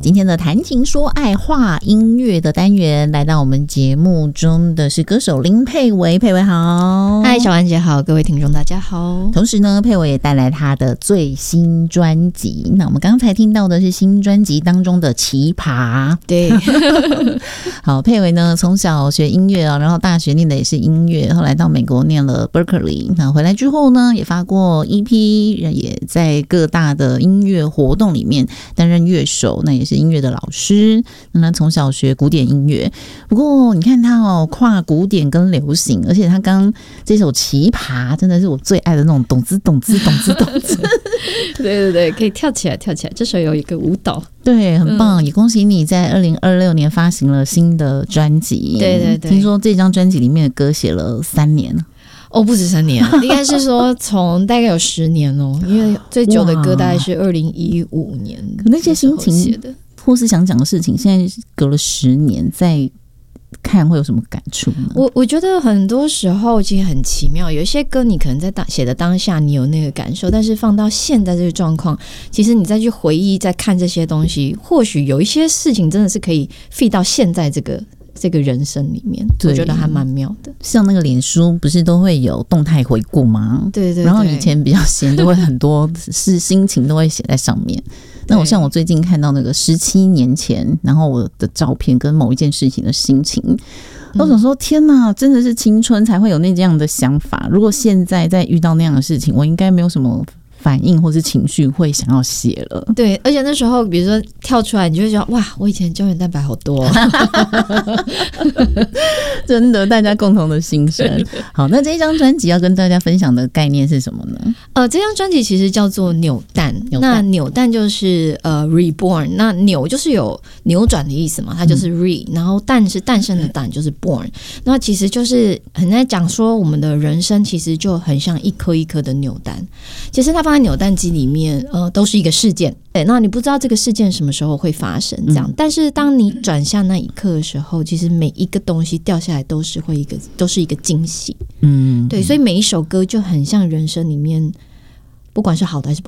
今天的谈情说爱话音乐的单元，来到我们节目中的是歌手林佩薇。佩薇好。 嗨，小安姐好，各位听众大家好。 同时呢，佩薇也带来她的最新专辑。那我们刚才听到的是新专辑当中的奇葩。 对好，佩薇呢从小学音乐然后大学念的也是音乐，后来到美国念了 Berkeley， 那回来之后呢也发过 EP， 也在各大的音乐活动里面担任乐手，那也是音乐的老师。那从小学古典音乐，不过你看他跨古典跟流行，而且他刚这首奇葩真的是我最爱的那种咚滋咚滋咚滋咚滋对对对，可以跳起来跳起来，这首有一个舞蹈， 对，很棒，也恭喜你在2026年发行了新的专辑。 对对对， 听说这张专辑里面的歌写了3年哦，不止3年，应该是说从大概有10年哦，因为最久的歌大概是2015年， 可那些心情写的或是想讲的事情，现在隔了10年再看会有什么感触呢？ 我觉得很多时候其实很奇妙，有一些歌你可能在写的当下你有那个感受，但是放到现在这个状况，其实你再去回忆再看这些东西，或许有一些事情真的是可以 fit 到现在这个人生里面，我觉得还蛮妙的。 像那个脸书不是都会有动态回顾吗？ 对对对， 然后以前比较闲都会很多是心情都会写在上面。那我像我最近看到那个17年前，然后我的照片跟某一件事情的心情，我想说天哪，真的是青春才会有那样的想法。如果现在再遇到那样的事情，我应该没有什么反应或是情绪会想要写了。 对，而且那时候比如说跳出来，你就会觉得哇，我以前胶原蛋白好多真的，大家共同的心声。好，那这一张专辑要跟大家分享的概念是什么呢？ 这张专辑其实叫做扭蛋，那扭蛋就是reborn， 那扭就是有扭转的意思嘛，它就是 re， 然后蛋是诞生的蛋，就是 born， 那其实就是很在讲说我们的人生其实就很像一颗一颗的扭蛋，其实它放在扭蛋机里面都是一个事件，那你不知道这个事件什么时候会发生这样，但是当你转向那一刻的时候，其实每一个东西掉下来都是一个惊喜。对，所以每一首歌就很像人生里面不管是好的还是不好